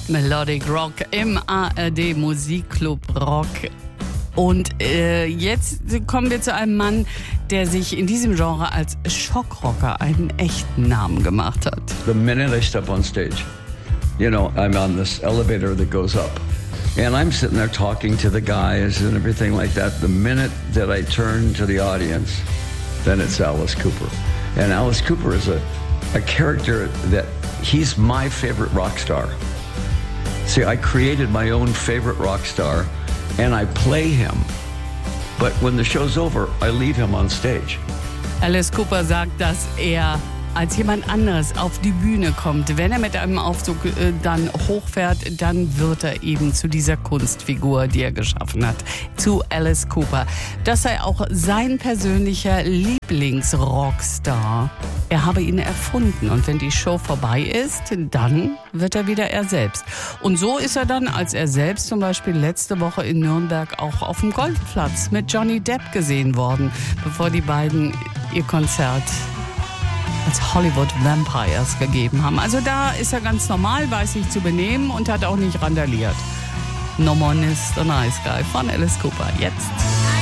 Melodic Rock im ARD Musikclub Rock. Und jetzt kommen wir zu einem Mann, der sich in diesem Genre als Schockrocker einen echten Namen gemacht hat. The minute I step on stage, you know, I'm on this elevator that goes up. And I'm sitting there talking to the guys and everything like that. The minute that I turn to the audience, then it's Alice Cooper. And Alice Cooper is a character that he's my favorite rock star. See, I created my own favorite rock star and I play him. But when the show's over, I leave him on stage. Alice Cooper sagt, dass er als jemand anderes auf die Bühne kommt. Wenn er mit einem Aufzug dann hochfährt, dann wird er eben zu dieser Kunstfigur, die er geschaffen hat, zu Alice Cooper. Das sei auch sein persönlicher Lieblingsrockstar. Er habe ihn erfunden und wenn die Show vorbei ist, dann wird er wieder er selbst. Und so ist er dann, als er selbst zum Beispiel letzte Woche in Nürnberg auch auf dem Golfplatz mit Johnny Depp gesehen worden, bevor die beiden ihr Konzert als Hollywood Vampires gegeben haben. Also da ist er ganz normal, weiß sich zu benehmen und hat auch nicht randaliert. No One is the Nice Guy von Alice Cooper. Jetzt.